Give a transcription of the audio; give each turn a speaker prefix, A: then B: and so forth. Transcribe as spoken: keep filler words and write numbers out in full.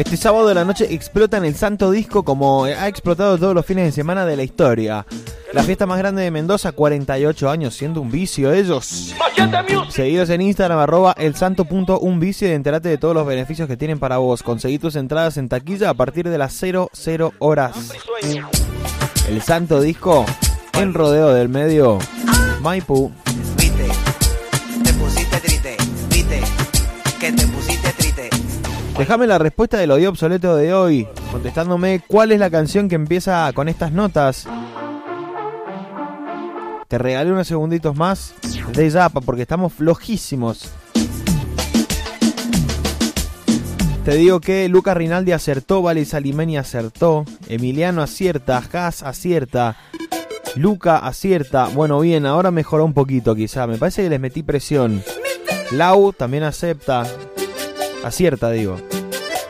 A: Este sábado de la noche explota en el Santo Disco como ha explotado todos los fines de semana de la historia. La fiesta más grande de Mendoza, cuarenta y ocho años, siendo un vicio ellos. Seguidos en Instagram, arroba elsanto.unvicio y enterate de todos los beneficios que tienen para vos. Conseguí tus entradas en taquilla a partir de las cero cero horas. El Santo Disco en Rodeo del Medio, Maipú.
B: Viste, te pusiste triste, viste, que te pusiste triste.
A: Déjame la respuesta del odio obsoleto de hoy, contestándome cuál es la canción que empieza con estas notas. Te regalé unos segunditos más de Yapa porque estamos flojísimos. Te digo que Lucas Rinaldi acertó, Vale Salimeni acertó, Emiliano acierta, Haas acierta, Luca acierta. Bueno, bien, ahora mejoró un poquito quizá, me parece que les metí presión. Lau también acepta, acierta digo.